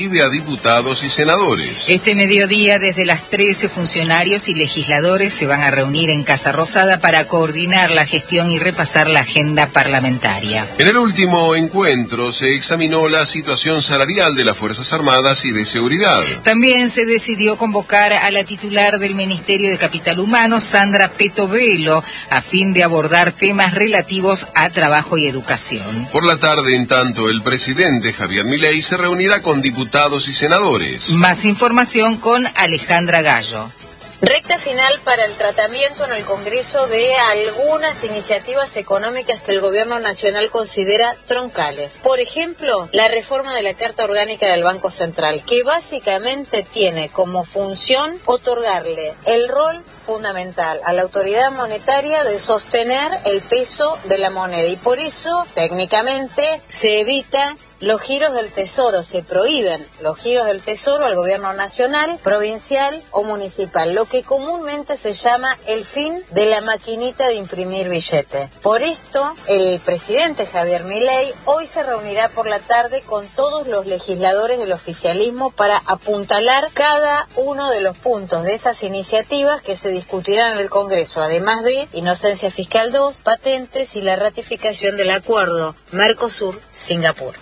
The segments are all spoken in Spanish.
a diputados y senadores. Este mediodía, desde las 13, funcionarios y legisladores se van a reunir en Casa Rosada para coordinar la gestión y repasar la agenda parlamentaria. En el último encuentro se examinó la situación salarial de las Fuerzas Armadas y de Seguridad. También se decidió convocar a la titular del Ministerio de Capital Humano, Sandra Petovelo, a fin de abordar temas relativos a trabajo y educación. Por la tarde, en tanto, el presidente Javier Milei se reunirá con diputados y senadores. Más información con Alejandra Gallo. Recta final para el tratamiento en el Congreso de algunas iniciativas económicas que el Gobierno Nacional considera troncales. Por ejemplo, la reforma de la Carta Orgánica del Banco Central, que básicamente tiene como función otorgarle el rol fundamental a la autoridad monetaria de sostener el peso de la moneda, y por eso técnicamente se evita los giros del tesoro, se prohíben los giros del tesoro al gobierno nacional, provincial o municipal, lo que comúnmente se llama el fin de la maquinita de imprimir billete. Por esto, el presidente Javier Milei hoy se reunirá por la tarde con todos los legisladores del oficialismo para apuntalar cada uno de los puntos de estas iniciativas que se discutirán en el Congreso, además de Inocencia Fiscal 2, patentes y la ratificación del acuerdo Mercosur-Singapur.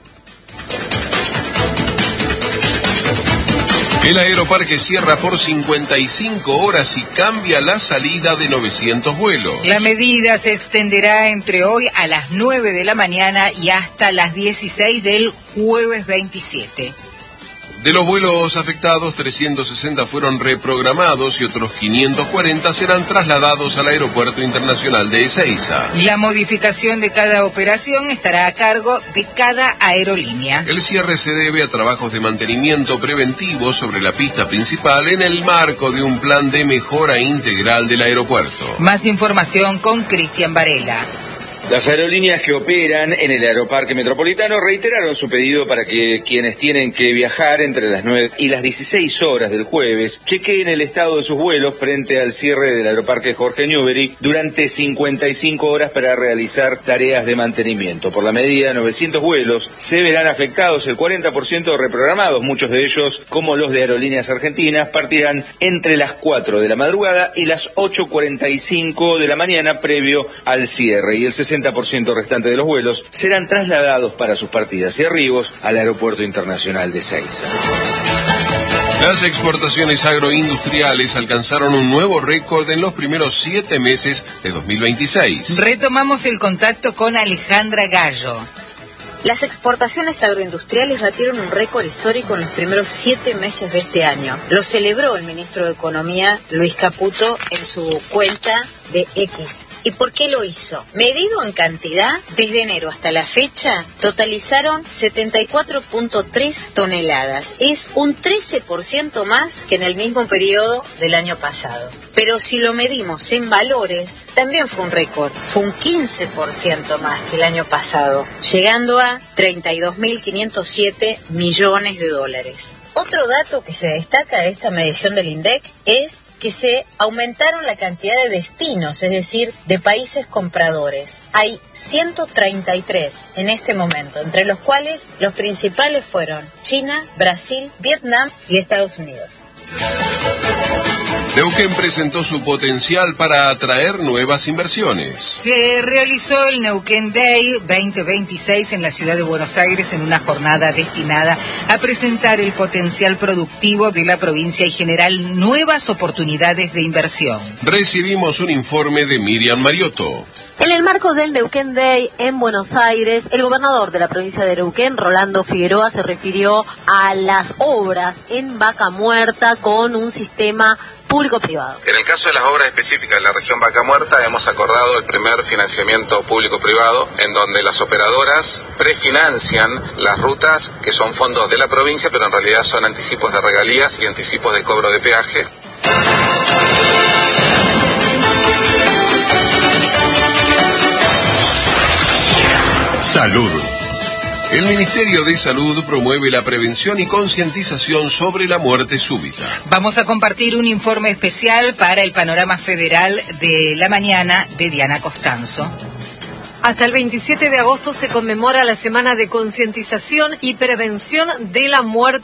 El Aeroparque cierra por 55 horas y cambia la salida de 900 vuelos. La medida se extenderá entre hoy a las 9 de la mañana y hasta las 16 del jueves 27. De los vuelos afectados, 360 fueron reprogramados y otros 540 serán trasladados al Aeropuerto Internacional de Ezeiza. La modificación de cada operación estará a cargo de cada aerolínea. El cierre se debe a trabajos de mantenimiento preventivo sobre la pista principal en el marco de un plan de mejora integral del aeropuerto. Más información con Cristian Varela. Las aerolíneas que operan en el Aeroparque Metropolitano reiteraron su pedido para que quienes tienen que viajar entre las 9 y las 16 horas del jueves chequeen el estado de sus vuelos frente al cierre del Aeroparque Jorge Newbery durante 55 horas para realizar tareas de mantenimiento. Por la medida, 900 vuelos se verán afectados, el 40% reprogramados, muchos de ellos, como los de Aerolíneas Argentinas, partirán entre las 4 de la madrugada y las 8:45 de la mañana previo al cierre, y el 60% restante de los vuelos serán trasladados para sus partidas y arribos al Aeropuerto Internacional de Ezeiza. Las exportaciones agroindustriales alcanzaron un nuevo récord en los primeros 7 meses de 2026. Retomamos el contacto con Alejandra Gallo. Las exportaciones agroindustriales batieron un récord histórico en los primeros 7 meses de este año. Lo celebró el ministro de Economía, Luis Caputo, en su cuenta de X. ¿Y por qué lo hizo? Medido en cantidad, desde enero hasta la fecha, totalizaron 74.3 toneladas. Es un 13% más que en el mismo periodo del año pasado. Pero si lo medimos en valores, también fue un récord. Fue un 15% más que el año pasado, llegando a 32.507 millones de dólares. Otro dato que se destaca de esta medición del INDEC es que se aumentaron la cantidad de destinos, es decir, de países compradores. Hay 133 en este momento, entre los cuales los principales fueron China, Brasil, Vietnam y Estados Unidos. Neuquén presentó su potencial para atraer nuevas inversiones. Se realizó el Neuquén Day 2026 en la ciudad de Buenos Aires en una jornada destinada a presentar el potencial productivo de la provincia y generar nuevas oportunidades de inversión. Recibimos un informe de Miriam Mariotto. En el marco del Neuquén Day en Buenos Aires, el gobernador de la provincia de Neuquén, Rolando Figueroa, se refirió a las obras en Vaca Muerta con un sistema público-privado. En el caso de las obras específicas de la región Vaca Muerta, hemos acordado el primer financiamiento público-privado, en donde las operadoras prefinancian las rutas que son fondos de la provincia, pero en realidad son anticipos de regalías y anticipos de cobro de peaje. Salud. El Ministerio de Salud promueve la prevención y concientización sobre la muerte súbita. Vamos a compartir un informe especial para el Panorama Federal de la mañana de Diana Costanzo. Hasta el 27 de agosto se conmemora la Semana de Concientización y Prevención de la Muerte